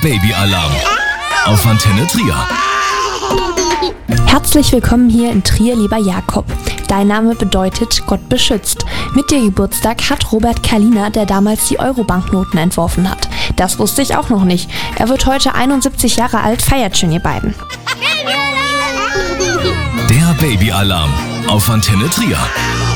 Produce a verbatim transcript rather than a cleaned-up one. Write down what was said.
Babyalarm auf Antenne Trier. Herzlich willkommen hier in Trier, lieber Jakob. Dein Name bedeutet Gott beschützt. Mit dir Geburtstag hat Robert Kalina, der damals die Euro-Banknoten entworfen hat. Das wusste ich auch noch nicht. Er wird heute einundsiebzig Jahre alt, feiert schön ihr beiden. Der Babyalarm auf Antenne Trier.